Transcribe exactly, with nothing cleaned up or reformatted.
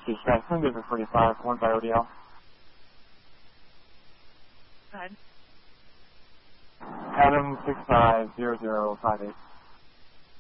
Dispatch, Twin Business forty-five, one by O D L. Go ahead. Adam six five zero zero five eight.